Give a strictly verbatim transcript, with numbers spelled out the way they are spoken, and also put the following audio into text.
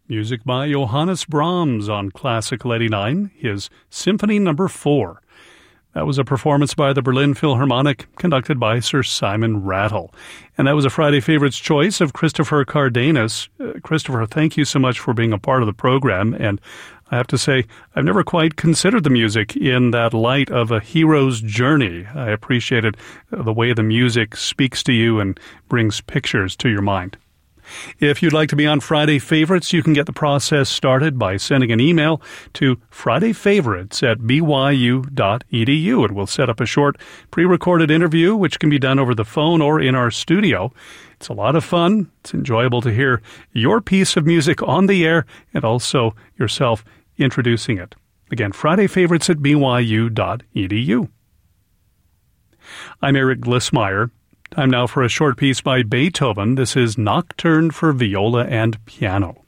Music by Johannes Brahms on Classical eighty-nine, his Symphony Number four. That was a performance by the Berlin Philharmonic, conducted by Sir Simon Rattle. And that was a Friday Favorites choice of Christopher Cardenas. Uh, Christopher, thank you so much for being a part of the program. And I have to say, I've never quite considered the music in that light of a hero's journey. I appreciated the way the music speaks to you and brings pictures to your mind. If you'd like to be on Friday Favorites, you can get the process started by sending an email to friday favorites at b y u dot e d u, and we'll set up a short pre-recorded interview, which can be done over the phone or in our studio. It's a lot of fun. It's enjoyable to hear your piece of music on the air and also yourself introducing it. Again, Friday Favorites at b y u dot e d u. I'm Eric Glissmeyer. Time now for a short piece by Beethoven. This is Nocturne for Viola and Piano.